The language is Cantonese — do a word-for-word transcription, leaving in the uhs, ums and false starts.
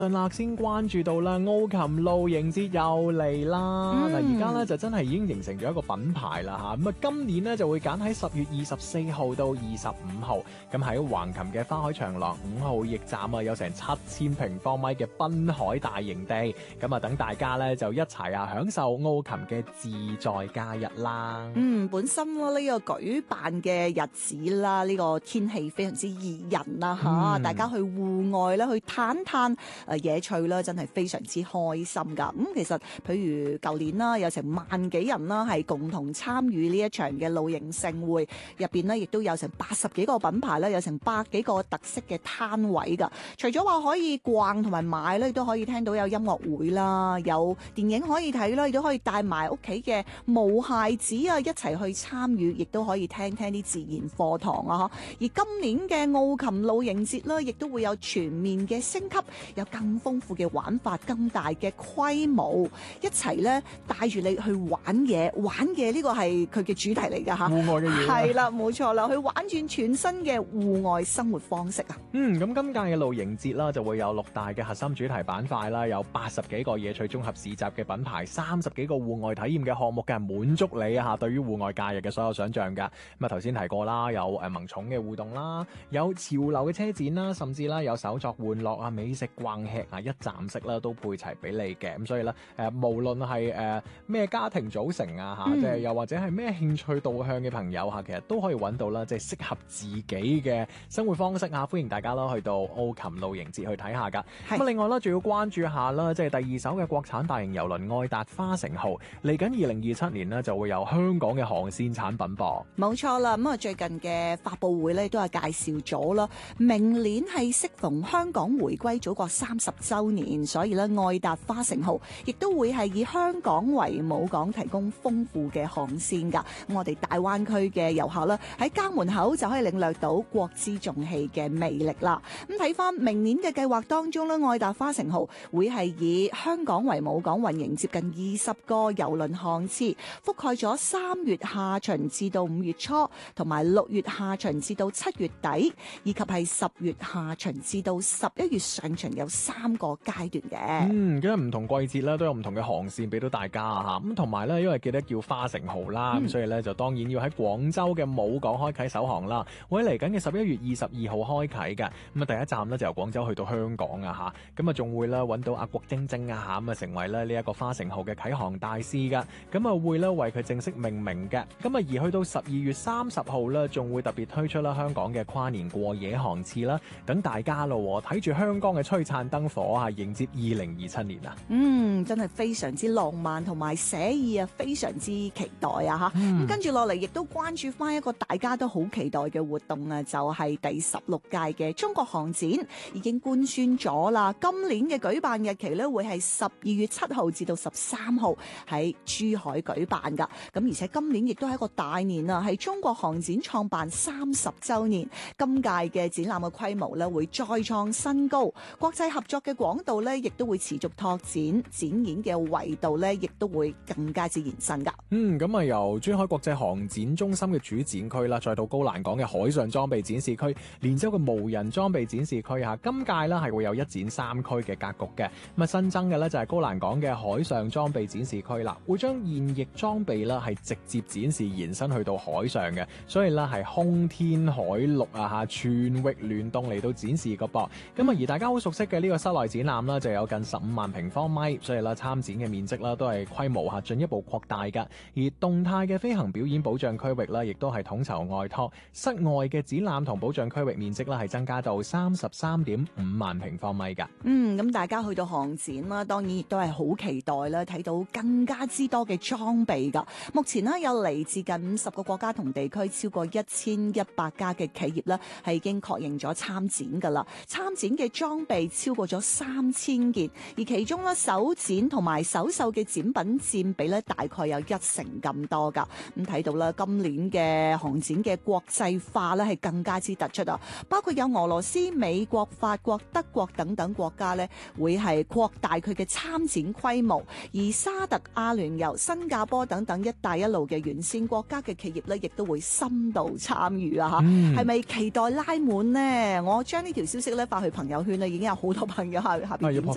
啦，先關注到啦，澳琴露營節又嚟啦。嗱、嗯，而家咧就真係已經形成咗一個品牌啦嚇。咁啊，今年咧就會揀喺十月二十四號到二十五號，咁喺橫琴嘅花海長廊五號驛站啊，有成七千平方米嘅濱海大營地。咁啊，等大家咧就一齊啊享受澳琴嘅自在假日啦。 嗯，本身咯呢個舉辦嘅日子啦，呢、這個天氣非常之宜人啦嚇、嗯，大家去戶外咧去探探。誒野趣啦，真係非常之開心㗎。咁、嗯、其實譬如舊年啦，有成萬幾人啦，係共同參與呢一場嘅露營盛會，入邊呢亦都有成八十幾個品牌啦，有成百幾個特色嘅攤位㗎。除咗話可以逛同埋買咧，亦都可以聽到有音樂會啦，有電影可以睇啦，亦都可以帶埋屋企嘅毛孩子啊一齊去參與，亦都可以聽聽啲自然課堂啊。而今年嘅澳琴露營節啦，亦都會有全面嘅升級，有更豐富嘅玩法，更大嘅規模，一齊咧帶住你去玩嘢，玩嘅呢個係佢嘅主題嚟㗎嚇。 戶外嘅嘢係啦，冇錯啦，去玩轉全新嘅戶外生活方式啊。 嗯，咁今屆嘅露營節啦，就會有六大嘅核心主題板塊啦，有八十幾個野趣綜合市集嘅品牌，三十幾個戶外體驗嘅項目嘅，滿足你啊對於戶外假日嘅所有想像㗎。咁啊頭先提過啦，有誒萌寵嘅互動啦，有潮流嘅車展啦，甚至啦有手作玩樂啊、美食逛吃啊，一站式啦都配齊俾你嘅。咁所以咧誒、呃，無論係誒咩家庭組成啊嚇，即、嗯、係又或者係咩興趣導向嘅朋友嚇，其實都可以揾到啦，即係適合自己嘅生活方式啊！歡迎大家啦去到澳琴露營節去睇下㗎。咁另外啦，仲要關注下啦，即係第二艘嘅國產大型郵輪愛達花城號嚟緊二零二七年呢，就會有香港嘅航線產品噃。 冇錯啦，咁啊最近嘅發佈會咧都係介紹咗啦，明年係適逢香港回歸祖國三十週年，所以咧愛達花城號亦都會係以香港為母港，提供豐富嘅航線㗎。咁我哋大灣區嘅遊客啦，喺家門口就可以領略到國之重器嘅魅力啦。咁睇翻明年嘅計劃當中咧，愛達花城號會係以香港為母港，運營接近二十個郵輪航次，覆蓋咗三月下旬至到五月初，同埋六月下旬至到七月底，以及係十月下旬至到十一月上旬，有三個階段嘅。 嗯，因為唔同季節咧都有唔同嘅航線俾到大家啊嚇。咁同埋咧，因為記得叫花城號啦，咁、嗯、所以咧就當然要喺廣州嘅母港開啓首航啦。會喺嚟緊嘅十一月二十二號開啓嘅。咁啊，第一站咧就由廣州去到香港啊嚇。咁啊，仲會咧揾到阿郭晶晶啊嚇，咁啊成為咧呢一個花城號嘅啟航大使㗎。咁啊會咧為佢正式命名嘅。咁啊而去到十二月三十號咧，仲會特別推出啦香港嘅跨年過夜航次啦，等大家咯睇住香港嘅璀璨燈火啊，迎接二零二七年啊！ 嗯，真係非常之浪漫同埋寫意啊，非常之期待啊嚇！咁、嗯、跟住落嚟，亦都關注翻一個大家都好期待嘅活動啊，就係、是、第十六屆嘅中國航展已經官宣咗啦。今年嘅舉辦日期咧，會係十二月七號至到十三號喺珠海舉辦㗎。咁而且今年亦都係一個大年啊，係中國航展創辦三十週年。今屆嘅展覽嘅規模咧，會再創新高，國際合作嘅廣度咧，亦都會持續拓展，展演嘅維度咧，亦都會更加之延伸噶。 嗯，咁啊由珠海國際航展中心嘅主展區啦，再到高欄港嘅海上裝備展示區、連州嘅無人裝備展示區嚇，今屆啦係會有一展三區嘅格局嘅。咁啊新增嘅咧就係高欄港嘅海上裝備展示區啦，會將現役裝備啦係直接展示延伸去到海上嘅，所以啦係空天海陸啊嚇全域聯動嚟到展示個噃。咁啊而大家好熟悉嘅呢個室內展覽啦，就有近十五萬平方米，所以啦參展嘅面積啦都係規模下進一步擴大噶。而動態嘅飛行表演保障區域啦，亦都係統籌外拓，室外嘅展覽同保障區域面積啦係增加到三十三點五萬平方米噶。 嗯，咁大家去到航展啦，當然亦都係好期待啦，睇到更加之多嘅裝備噶。目前呢，有嚟自近五十個國家同地區，超過一千一百家嘅企業啦，係已經確認咗參展噶啦。參展嘅裝備超過咗三千件，而其中咧首展同埋首秀嘅展品佔比咧大概有一成咁多噶。咁睇到啦，今年嘅航展嘅國際化咧係更加之突出啊！包括有俄羅斯、美國、法國、德國等等國家咧會係擴大佢嘅參展規模，而沙特阿聯酋、新加坡等等一帶一路嘅沿線國家嘅企業咧亦都會深度參與啊！嚇、嗯，係咪期待拉滿呢？我將呢條消息咧發去朋友圈咧，已經有好多朋友喺下邊點讚。